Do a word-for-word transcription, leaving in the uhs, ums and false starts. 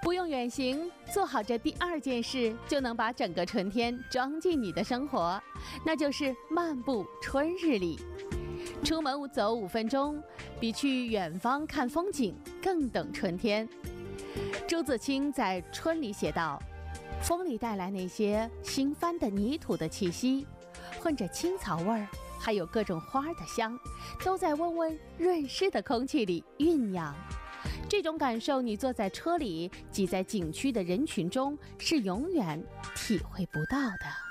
不用远行，做好这第二件事，就能把整个春天装进你的生活，那就是漫步春日里。出门走五分钟，比去远方看风景更等春天。朱自清在《春》里写道：风里带来那些新翻的泥土的气息，混着青草味儿，还有各种花的香，都在温温润湿的空气里酝酿。这种感受，你坐在车里，挤在景区的人群中，是永远体会不到的。